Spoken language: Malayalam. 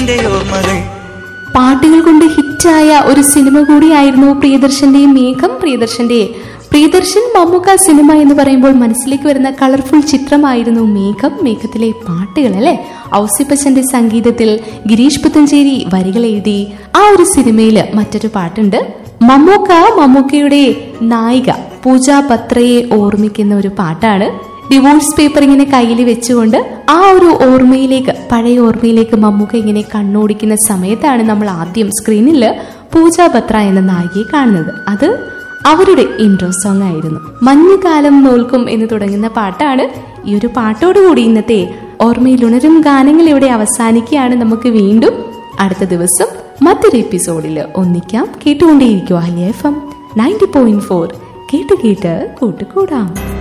നിന്റെ ഓർമ്മകൾ. പാട്ടുകൾ കൊണ്ട് ഹിറ്റായ ഒരു സിനിമ കൂടിയായിരുന്നു പ്രിയദർശന്റെ മേഘം. പ്രിയദർശൻ മമ്മൂക്ക സിനിമ എന്ന് പറയുമ്പോൾ മനസ്സിലേക്ക് വരുന്ന കളർഫുൾ ചിത്രമായിരുന്നു മേഘം. മേഘത്തിലെ പാട്ടുകൾ അല്ലെ, ഔസിപ്പച്ചന്റെ സംഗീതത്തിൽ ഗിരീഷ് പുത്തഞ്ചേരി വരികൾ എഴുതി. ആ ഒരു സിനിമയില് മറ്റൊരു പാട്ടുണ്ട്. മമ്മൂക്കയുടെ നായിക പൂജ ബത്രയെ ഓർമ്മിക്കുന്ന ഒരു പാട്ടാണ്. ഡിവോഴ്സ് പേപ്പർ ഇങ്ങനെ കയ്യിൽ വെച്ചുകൊണ്ട് ആ ഒരു ഓർമ്മയിലേക്ക്, പഴയ ഓർമ്മയിലേക്ക് മമ്മൂക്ക ഇങ്ങനെ കണ്ണോടിക്കുന്ന സമയത്താണ് നമ്മൾ ആദ്യം സ്ക്രീനിൽ പൂജ ബത്ര എന്ന നായികയെ കാണുന്നത്. അത് അവരുടെ ഇൻട്രോ സോങ് ആയിരുന്നു. മഞ്ഞുകാലം നോൽക്കും എന്ന് തുടങ്ങുന്ന പാട്ടാണ്. ഈ ഒരു പാട്ടോടുകൂടി ഇന്നത്തെ ഓർമ്മയിൽ ഉണരും ഗാനങ്ങൾ ഇവിടെ അവസാനിക്കുകയാണ്. നമുക്ക് വീണ്ടും അടുത്ത ദിവസം മറ്റൊരു എപ്പിസോഡിൽ ഒന്നിക്കാം. കേട്ടുകൊണ്ടേയിരിക്കും അഹല്യ FM 90.4. കേട്ട് കൂട്ടുകൂടാം.